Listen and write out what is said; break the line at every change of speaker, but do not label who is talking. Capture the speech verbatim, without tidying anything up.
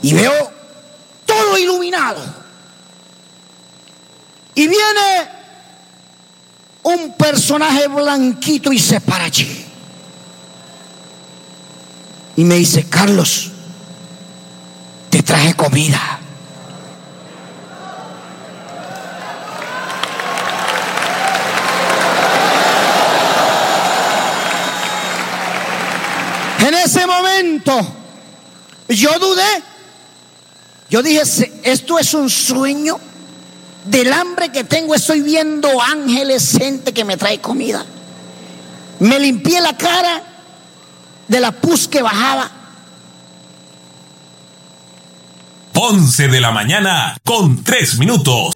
y veo todo iluminado. Y viene un personaje blanquito y se para allí. Y me dice: Carlos, te traje comida. En ese momento yo dudé. Yo dije: esto es un sueño. Del hambre que tengo estoy viendo ángeles, gente que me trae comida. Me limpié la cara de la pus que bajaba.
once de la mañana con tres minutos.